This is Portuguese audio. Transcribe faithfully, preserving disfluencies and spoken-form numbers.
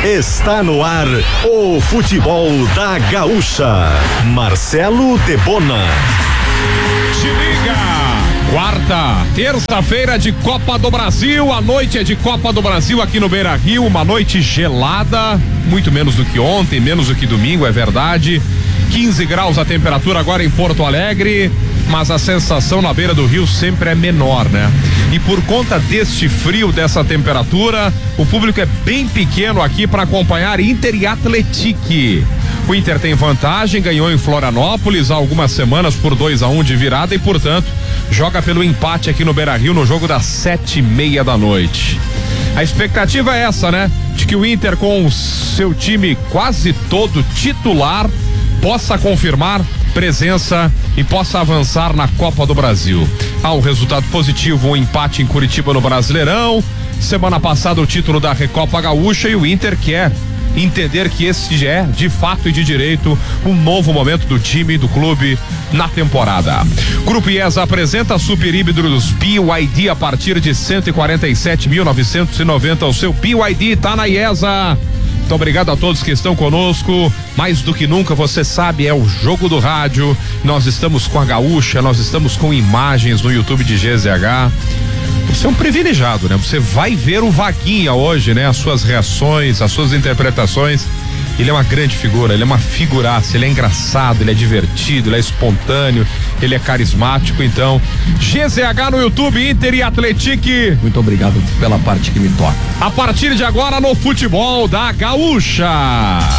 Está no ar o futebol da Gaúcha. Marcelo Debona. Se liga! Quarta, terça-feira de Copa do Brasil, a noite é de Copa do Brasil aqui no Beira-Rio, uma noite gelada, muito menos do que ontem, menos do que domingo, é verdade. quinze graus a temperatura agora em Porto Alegre, mas a sensação na beira do rio sempre é menor, né? E por conta deste frio, dessa temperatura, o público é bem pequeno aqui para acompanhar Inter e Atlético. O Inter tem vantagem, ganhou em Florianópolis há algumas semanas por dois a um de virada e, portanto, joga pelo empate aqui no Beira-Rio no jogo das sete e meia da noite. A expectativa é essa, né? De que o Inter, com o seu time quase todo titular, possa confirmar presença e possa avançar na Copa do Brasil. Há um resultado positivo, um empate em Curitiba no Brasileirão. Semana passada o título da Recopa Gaúcha e o Inter quer entender que esse é, de fato e de direito, um novo momento do time e do clube na temporada. Grupo IESA apresenta Super Híbridos B Y D a partir de cento e quarenta e sete mil novecentos e noventa. O seu B Y D tá na IESA. Muito obrigado a todos que estão conosco. Mais do que nunca, você sabe, é o jogo do rádio. Nós estamos com a Gaúcha, nós estamos com imagens no YouTube de G Z H. Você é um privilegiado, né? Você vai ver o Vaguinha hoje, né? As suas reações, as suas interpretações. Ele é uma grande figura, ele é uma figuraça, ele é engraçado, ele é divertido, ele é espontâneo, ele é carismático. Então, G Z H no YouTube, Inter e Atlético. Muito obrigado pela parte que me toca. A partir de agora no futebol da Gaúcha.